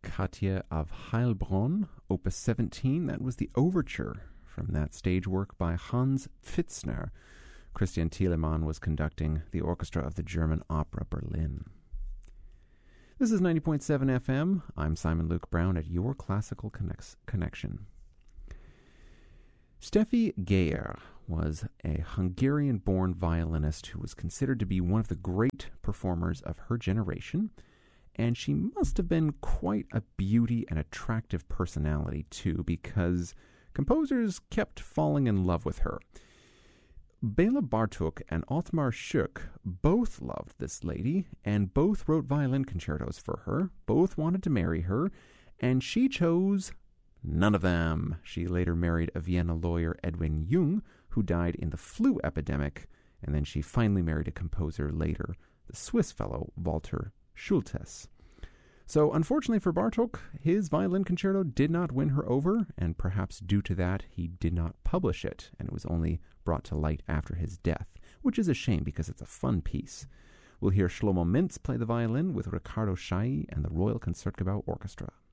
Katja of Heilbronn, Opus 17. That was the overture from that stage work by Hans Pfitzner. Christian Thielemann was conducting the orchestra of the German Opera Berlin. This is 90.7 FM. I'm Simon Luke Brown at your Classical Connection. Steffi Geyer was a Hungarian-born violinist who was considered to be one of the great performers of her generation, and she must have been quite a beauty and attractive personality, too, because composers kept falling in love with her. Bela Bartok and Othmar Schuch both loved this lady, and both wrote violin concertos for her, both wanted to marry her, and she chose none of them. She later married a Vienna lawyer, Edwin Jung, who died in the flu epidemic, and then she finally married a composer later, the Swiss fellow Walter Schultes. So, unfortunately for Bartok, his violin concerto did not win her over, and perhaps due to that, he did not publish it, and it was only brought to light after his death, which is a shame because it's a fun piece. We'll hear Shlomo Mintz play the violin with Riccardo Chailly and the Royal Concertgebouw Orchestra.